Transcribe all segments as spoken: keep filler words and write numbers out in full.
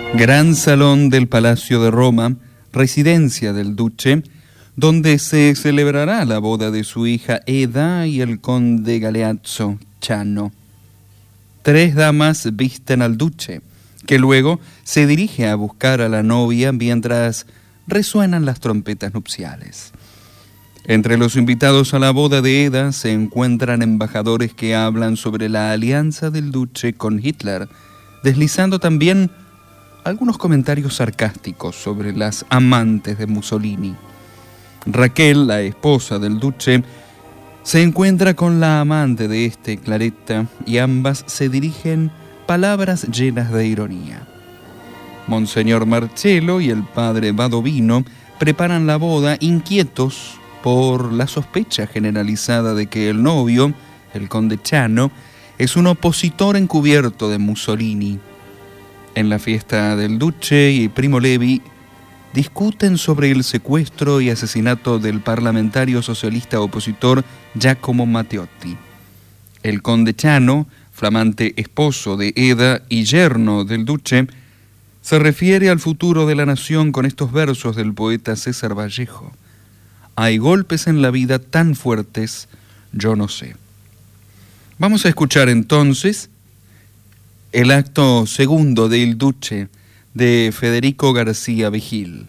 Gran salón del Palacio de Roma, residencia del duce, donde se celebrará la boda de su hija Eda y el conde Galeazzo Ciano. Tres damas visten al duce, que luego se dirige a buscar a la novia mientras resuenan las trompetas nupciales. Entre los invitados a la boda de Eda se encuentran embajadores que hablan sobre la alianza del duce con Hitler, deslizando también algunos comentarios sarcásticos sobre las amantes de Mussolini. Raquel, la esposa del duce, se encuentra con la amante de este, Claretta, y ambas se dirigen palabras llenas de ironía. Monseñor Marcello y el padre Badovino preparan la boda, inquietos por la sospecha generalizada de que el novio, el conde Ciano, es un opositor encubierto de Mussolini. En la fiesta del duce y Primo Levi discuten sobre el secuestro y asesinato del parlamentario socialista opositor Giacomo Matteotti. El conde Ciano, flamante esposo de Eda y yerno del duce, se refiere al futuro de la nación con estos versos del poeta César Vallejo: hay golpes en la vida tan fuertes, yo no sé. Vamos a escuchar entonces el acto segundo de Il Duce de Federico García Vigil.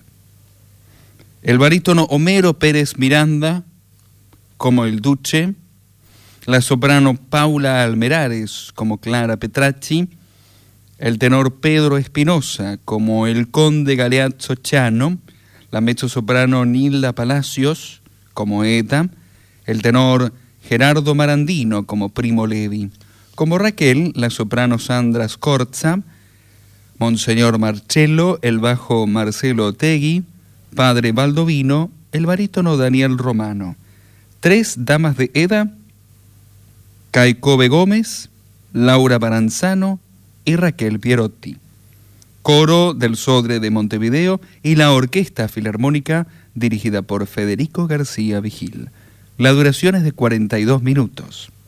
El barítono Homero Pérez Miranda como el duce, la soprano Paula Almerares como Clara Petracci, el tenor Pedro Espinosa como el conde Galeazzo Ciano, la mezzosoprano Nilda Palacios como Eda, el tenor Gerardo Marandino como Primo Levi. Como Raquel, la soprano Sandra Scorza, Monseñor Marcello, el bajo Marcelo Otegui, padre Baldovino, el barítono Daniel Romano. Tres damas de Eda, Caicove Gómez, Laura Baranzano y Raquel Pierotti. Coro del Sodre de Montevideo y la Orquesta Filarmónica dirigida por Federico García Vigil. La duración es de cuarenta y dos minutos.